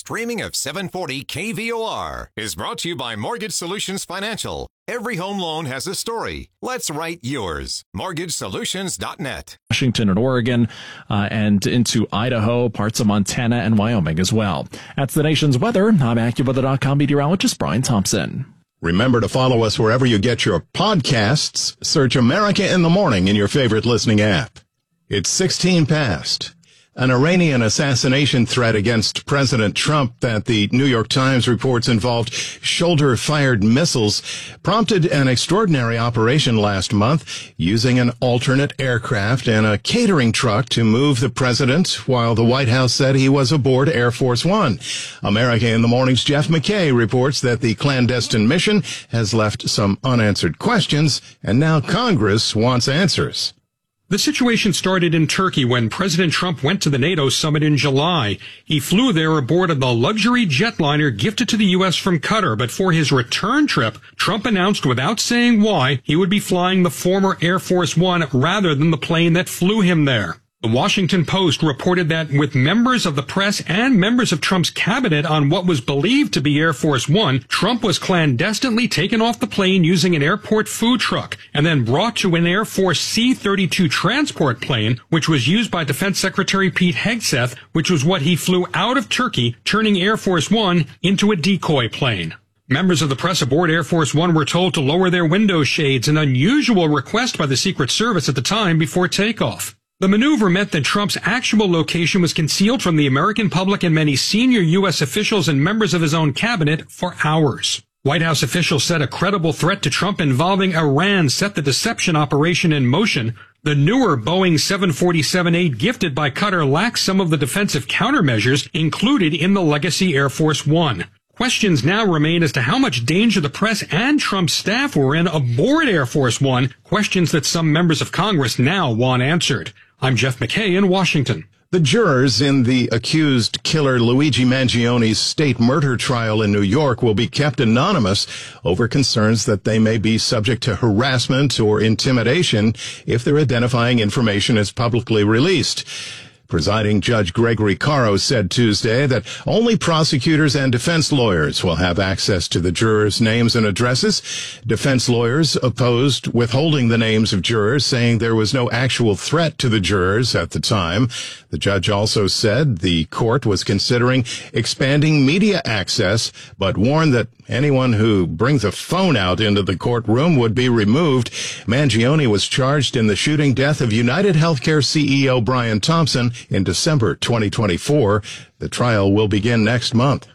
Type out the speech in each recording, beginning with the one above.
streaming of 740 KVOR is brought to you by Mortgage Solutions Financial. Every home loan has a story. Let's write yours. MortgageSolutions.net. Washington and Oregon, and into Idaho, parts of Montana and Wyoming as well. That's the nation's weather. I'm AccuWeather.com meteorologist Brian Thompson. Remember to follow us wherever you get your podcasts. Search America in the Morning in your favorite listening app. It's 16 past. An Iranian assassination threat against President Trump that the New York Times reports involved shoulder-fired missiles prompted an extraordinary operation last month using an alternate aircraft and a catering truck to move the president while the White House said he was aboard Air Force One. America in the Morning's Jeff McKay reports that the clandestine mission has left some unanswered questions, and now Congress wants answers. The situation started in Turkey when President Trump went to the NATO summit in July. He flew there aboard of the luxury jetliner gifted to the U.S. from Qatar, but for his return trip, Trump announced without saying why he would be flying the former Air Force One rather than the plane that flew him there. The Washington Post reported that with members of the press and members of Trump's cabinet on what was believed to be Air Force One, Trump was clandestinely taken off the plane using an airport food truck and then brought to an Air Force C-32 transport plane, which was used by Defense Secretary Pete Hegseth, which was what he flew out of Turkey, turning Air Force One into a decoy plane. Members of the press aboard Air Force One were told to lower their window shades, an unusual request by the Secret Service at the time before takeoff. The maneuver meant that Trump's actual location was concealed from the American public and many senior U.S. officials and members of his own cabinet for hours. White House officials said a credible threat to Trump involving Iran set the deception operation in motion. The newer Boeing 747-8 gifted by Qatar lacks some of the defensive countermeasures included in the legacy Air Force One. Questions now remain as to how much danger the press and Trump's staff were in aboard Air Force One, questions that some members of Congress now want answered. I'm Jeff McKay in Washington. The jurors in the accused killer Luigi Mangioni's state murder trial in New York will be kept anonymous over concerns that they may be subject to harassment or intimidation if their identifying information is publicly released. Presiding Judge Gregory Caro said Tuesday that only prosecutors and defense lawyers will have access to the jurors' names and addresses. Defense lawyers opposed withholding the names of jurors, saying there was no actual threat to the jurors at the time. The judge also said the court was considering expanding media access, but warned that anyone who brings a phone out into the courtroom would be removed. Mangioni was charged in the shooting death of United Healthcare CEO Brian Thompson in December 2024. The trial will begin next month.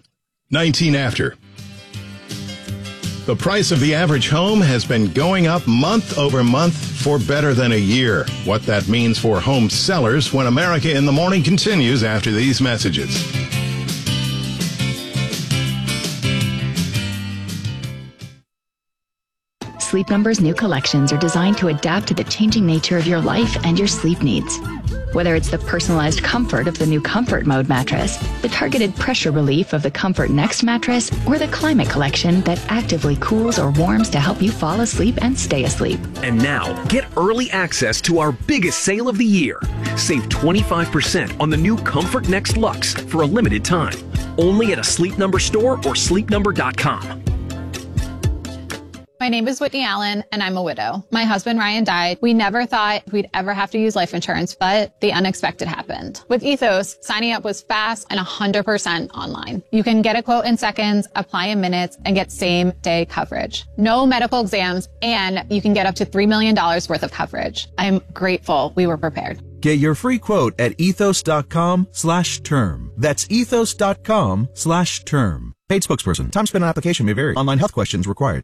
19 after. The price of the average home has been going up month over month for better than a year. What that means for home sellers when America in the Morning continues after these messages. Sleep Number's new collections are designed to adapt to the changing nature of your life and your sleep needs. Whether it's the personalized comfort of the new Comfort Mode mattress, the targeted pressure relief of the Comfort Next mattress, or the Climate Collection that actively cools or warms to help you fall asleep and stay asleep. And now, get early access to our biggest sale of the year. Save 25% on the new Comfort Next Luxe for a limited time. Only at a Sleep Number store or sleepnumber.com. My name is Whitney Allen, and I'm a widow. My husband, Ryan, died. We never thought we'd ever have to use life insurance, but the unexpected happened. With Ethos, signing up was fast and 100% online. You can get a quote in seconds, apply in minutes, and get same-day coverage. No medical exams, and you can get up to $3 million worth of coverage. I'm grateful we were prepared. Get your free quote at ethos.com/term. That's ethos.com/term. Paid spokesperson. Time spent on application may vary. Online health questions required.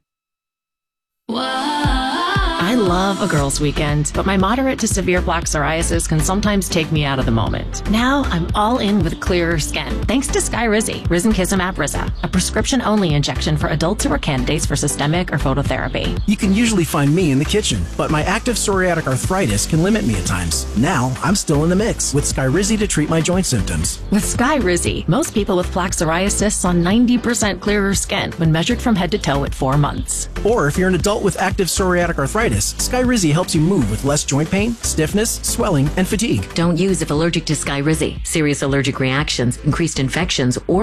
I love a girls' weekend, but my moderate to severe plaque psoriasis can sometimes take me out of the moment. Now I'm all in with clearer skin, thanks to Skyrizi, Risankizumab Riza, a prescription-only injection for adults who are candidates for systemic or phototherapy. You can usually find me in the kitchen, but my active psoriatic arthritis can limit me at times. Now I'm still in the mix with Skyrizi to treat my joint symptoms. With Skyrizi, most people with plaque psoriasis saw 90% clearer skin when measured from head to toe at 4 months. Or if you're an adult with active psoriatic arthritis, Skyrizi helps you move with less joint pain, stiffness, swelling, and fatigue. Don't use if allergic to Skyrizi. Serious allergic reactions, increased infections, or